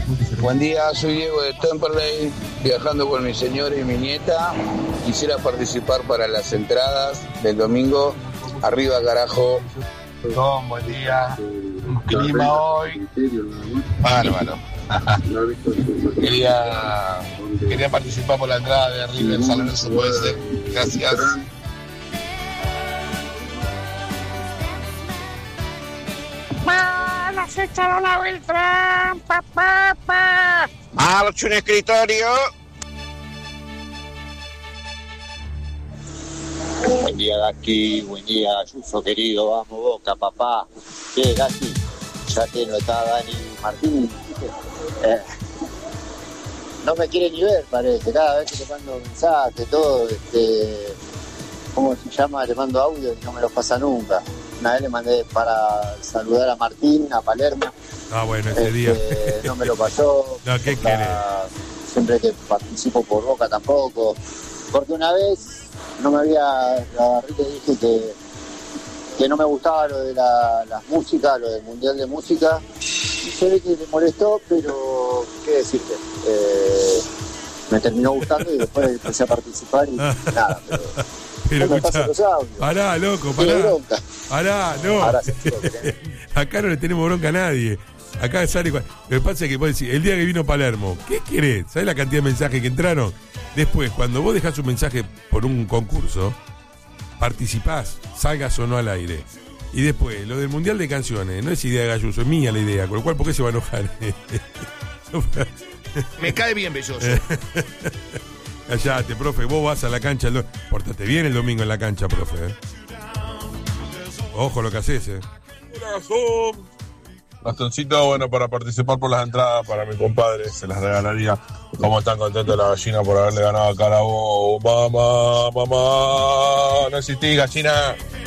Buen día, soy Diego de Temperley, viajando con mi señora y mi nieta. Quisiera participar para las entradas del domingo. Arriba, carajo. Buen día. Clima hoy. Bárbaro. Quería participar por la entrada de River San Lorenzo, puede ser. Gracias. ¡Las echaron a Beltrán! ¡Papá! ¡Arch un escritorio! Buen día, Gasky. Buen día, Ayuso querido. Vamos, Boca, papá. ¿Qué, Gasky? Ya te no está Dani Martín. No me quiere ni ver, parece. Cada vez que le mando mensaje, todo, ¿cómo se llama? Le mando audio y no me lo pasa nunca. Una vez le mandé para saludar a Martín, a Palermo. Ah, bueno, ese día. No me lo pasó. No, ¿qué querés? Siempre que participo por Boca tampoco. Porque una vez no me había agarré y le dije que no me gustaba lo de las músicas, lo del Mundial de Música. Y se ve que le molestó, pero qué decirte. Me terminó gustando y después empecé a participar y nada, pero no me pasa los audios. Pará, loco, pará, no. Ahora sí, acá no le tenemos bronca a nadie. Acá sale igual. Lo que pasa es que vos decís, el día que vino Palermo, ¿qué querés? ¿Sabés la cantidad de mensajes que entraron? Después, cuando vos dejás un mensaje por un concurso, participás, salgas o no al aire. Y después, lo del Mundial de Canciones, no es idea de Gayuso, es mía la idea, con lo cual, ¿por qué se va a enojar? Me cae bien, Belloso. Callate, profe, vos vas a la cancha. Pórtate bien el domingo en la cancha, profe. Ojo lo que haces, Bastoncito, bueno, para participar por las entradas para mi compadre, se las regalaría. Como están contentos la gallina por haberle ganado a Carabobo. Mamá, no existís, gallina.